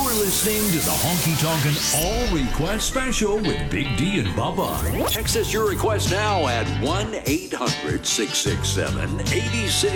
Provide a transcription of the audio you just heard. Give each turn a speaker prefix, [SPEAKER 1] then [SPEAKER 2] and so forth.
[SPEAKER 1] listening to the Honky Tonkin' All Request Special with Big D and Bubba. Text us your request now at 1-800-667-86